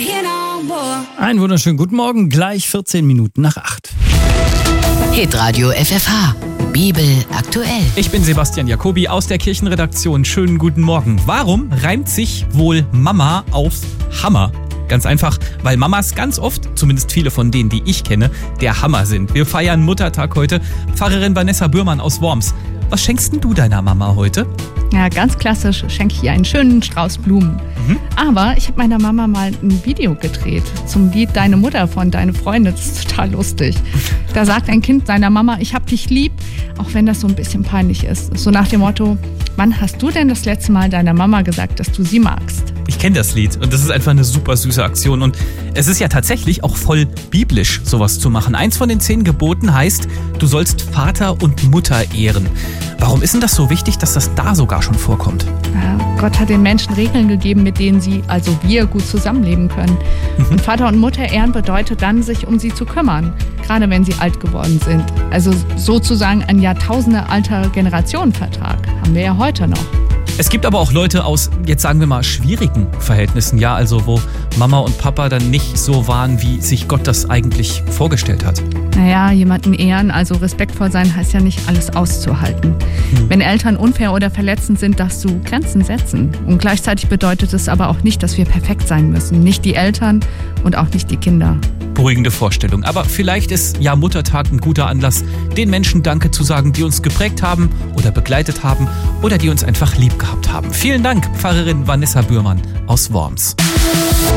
Einen wunderschönen guten Morgen, gleich 14 Minuten nach 8. Hitradio FFH. Bibel aktuell. Ich bin Sebastian Jacobi aus der Kirchenredaktion. Schönen guten Morgen. Warum reimt sich wohl Mama auf Hammer? Ganz einfach, weil Mamas ganz oft, zumindest viele von denen, die ich kenne, der Hammer sind. Wir feiern Muttertag heute. Pfarrerin Vanessa Bührmann aus Worms. Was schenkst denn du deiner Mama heute? Ja, ganz klassisch schenke ich ihr einen schönen Strauß Blumen. Aber ich habe meiner Mama mal ein Video gedreht zum Lied Deine Mutter von Deine Freunde. Das ist total lustig. Da sagt ein Kind seiner Mama, ich hab dich lieb, auch wenn das so ein bisschen peinlich ist. So nach dem Motto, wann hast du denn das letzte Mal deiner Mama gesagt, dass du sie magst? Ich kenne das Lied und das ist einfach eine super süße Aktion. Und es ist ja tatsächlich auch voll biblisch, sowas zu machen. Eins von den 10 Geboten heißt, du sollst Vater und Mutter ehren. Warum ist denn das so wichtig, dass das da sogar schon vorkommt? Ja, Gott hat den Menschen Regeln gegeben, mit denen sie, also wir, gut zusammenleben können. Und Vater und Mutter ehren bedeutet dann, sich um sie zu kümmern, gerade wenn sie alt geworden sind. Also sozusagen ein jahrtausendealter Generationenvertrag haben wir ja heute noch. Es gibt aber auch Leute aus, jetzt sagen wir mal, schwierigen Verhältnissen, ja, also wo Mama und Papa dann nicht so waren, wie sich Gott das eigentlich vorgestellt hat. Naja, jemanden ehren, also respektvoll sein, heißt ja nicht alles auszuhalten. Wenn Eltern unfair oder verletzend sind, darfst du Grenzen setzen. Und gleichzeitig bedeutet es aber auch nicht, dass wir perfekt sein müssen. Nicht die Eltern und auch nicht die Kinder. Beruhigende Vorstellung. Aber vielleicht ist ja Muttertag ein guter Anlass, den Menschen Danke zu sagen, die uns geprägt haben oder begleitet haben oder die uns einfach lieb gehabt haben. Vielen Dank, Pfarrerin Vanessa Bührmann aus Worms.